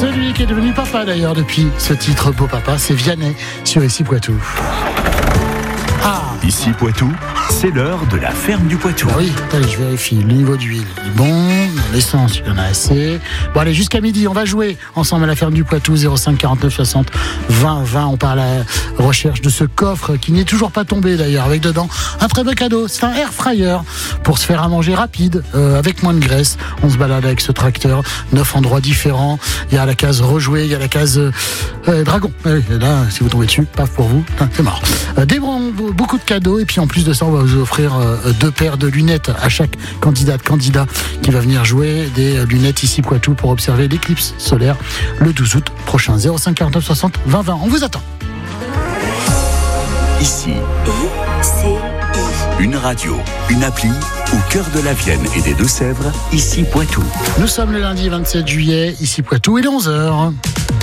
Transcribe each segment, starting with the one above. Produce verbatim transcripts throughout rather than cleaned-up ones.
Celui qui est devenu papa d'ailleurs depuis ce titre Beau Papa, c'est Vianney sur Ici Poitou. Ah. Ici Poitou, c'est l'heure de la ferme du Poitou. Ah oui, allez, je vérifie. Le niveau d'huile est bon, l'essence, il y en a assez. Bon, allez, jusqu'à midi, on va jouer ensemble à la ferme du Poitou, zéro cinq quarante-neuf soixante vingt vingt. On part à la recherche de ce coffre qui n'est toujours pas tombé d'ailleurs, avec dedans un très beau cadeau. C'est un air fryer pour se faire à manger rapide, euh, avec moins de graisse. On se balade avec ce tracteur, neuf endroits différents. Il y a la case rejouer, il y a la case euh, euh, dragon. Et là, si vous tombez dessus, paf pour vous, c'est mort. Euh, des bons, beaucoup de cadeaux, et puis en plus de ça, on va vous offrir euh, deux paires de lunettes à chaque candidate, candidat qui va venir jouer des euh, lunettes Ici Poitou pour observer l'éclipse solaire le douze août prochain. zéro cinq quarante-neuf soixante vingt vingt. On vous attend. Ici, une radio, une appli au cœur de la Vienne et des Deux-Sèvres, Ici Poitou. Nous sommes le lundi vingt-sept juillet, Ici Poitou, il est onze heures.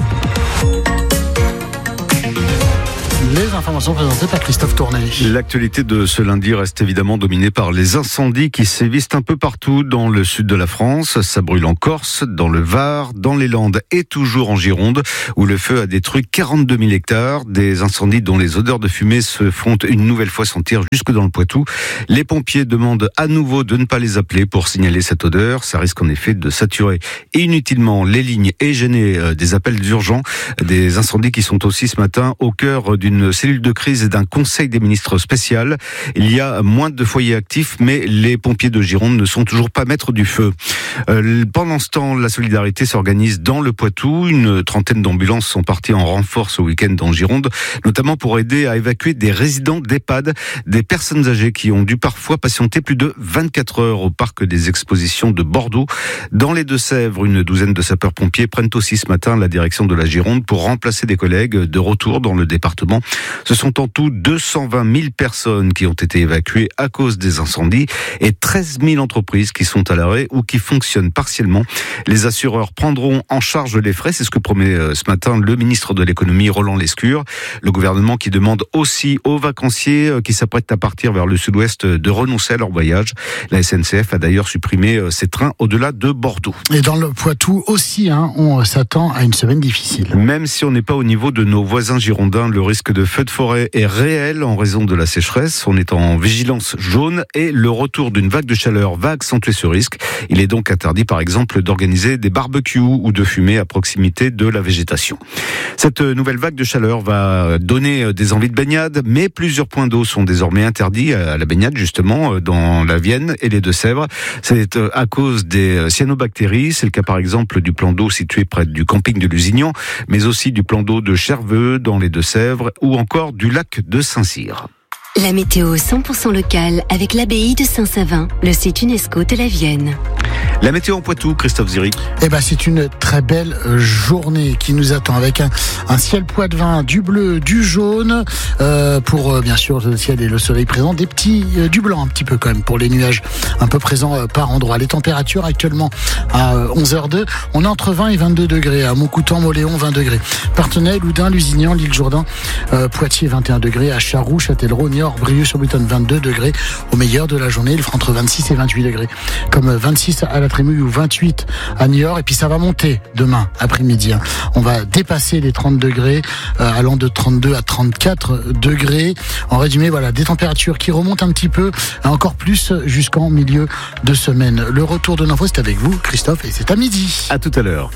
Les informations présentées par Christophe Tournet. L'actualité de ce lundi reste évidemment dominée par les incendies qui sévissent un peu partout dans le sud de la France. Ça brûle en Corse, dans le Var, dans les Landes et toujours en Gironde, où le feu a détruit quarante-deux mille hectares. Des incendies dont les odeurs de fumée se font une nouvelle fois sentir jusque dans le Poitou. Les pompiers demandent à nouveau de ne pas les appeler pour signaler cette odeur. Ça risque en effet de saturer inutilement les lignes et gêner des appels urgents. Des incendies qui sont aussi ce matin au cœur d'une Une cellule de crise et d'un conseil des ministres spécial. Il y a moins de foyers actifs, mais les pompiers de Gironde ne sont toujours pas maîtres du feu. Euh, pendant ce temps, la solidarité s'organise dans le Poitou. Une trentaine d'ambulances sont parties en renfort ce week-end en Gironde, notamment pour aider à évacuer des résidents d'EHPAD, des personnes âgées qui ont dû parfois patienter plus de vingt-quatre heures au parc des expositions de Bordeaux. Dans les Deux-Sèvres, une douzaine de sapeurs-pompiers prennent aussi ce matin la direction de la Gironde pour remplacer des collègues de retour dans le département. Ce sont en tout deux cent vingt mille personnes qui ont été évacuées à cause des incendies et treize mille entreprises qui sont à l'arrêt ou qui fonctionnent partiellement. Les assureurs prendront en charge les frais, c'est ce que promet ce matin le ministre de l'économie Roland Lescure. Le gouvernement qui demande aussi aux vacanciers qui s'apprêtent à partir vers le sud-ouest de renoncer à leur voyage. La S N C F a d'ailleurs supprimé ses trains au-delà de Bordeaux. Et dans le Poitou aussi, hein, on s'attend à une semaine difficile. Même si on n'est pas au niveau de nos voisins girondins, le risque de feu de forêt est réel en raison de la sécheresse. On est en vigilance jaune et le retour d'une vague de chaleur va accentuer ce risque. Il est donc interdit par exemple d'organiser des barbecues ou de fumer à proximité de la végétation. Cette nouvelle vague de chaleur va donner des envies de baignade, mais plusieurs points d'eau sont désormais interdits à la baignade justement dans la Vienne et les Deux-Sèvres. C'est à cause des cyanobactéries. C'est le cas par exemple du plan d'eau situé près du camping de Lusignan, mais aussi du plan d'eau de Cherveux dans les Deux-Sèvres ou encore du lac de Saint-Cyr. La météo cent pour cent locale avec l'abbaye de Saint-Savin, le site UNESCO de la Vienne. La météo en Poitou, Christophe Ziri. Eh ben, c'est une très belle journée qui nous attend avec un, un ciel poitevin, du bleu, du jaune, euh, pour euh, bien sûr le ciel et le soleil présent, des petits, euh, du blanc un petit peu quand même pour les nuages un peu présents euh, par endroit. Les températures actuellement à euh, onze heures deux, on est entre vingt et vingt-deux degrés à Montcoutan, Moléon vingt degrés, Parthenay, Loudun, Lusignan, l'île Jourdain, euh, Poitiers vingt et un degrés, à Charroux, Châtellerault, Niort, Brieuc-sur-Butonne vingt-deux degrés. Au meilleur de la journée, il fera entre vingt-six et vingt-huit degrés, comme vingt-six à la Trémouille ou vingt-huit à Niort, et puis ça va monter demain après-midi. Hein. On va dépasser les trente degrés, euh, allant de trente-deux à trente-quatre degrés. En résumé, voilà, des températures qui remontent un petit peu, encore plus jusqu'en milieu de semaine. Le retour de l'info, c'est avec vous, Christophe, et c'est à midi. À tout à l'heure.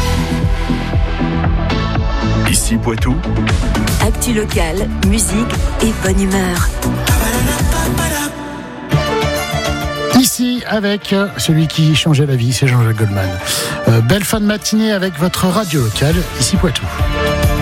Ici Poitou. Actu locale, musique et bonne humeur. Ici avec celui qui changeait la vie, c'est Jean-Jacques Goldman. Euh, belle fin de matinée avec votre radio locale, Ici Poitou.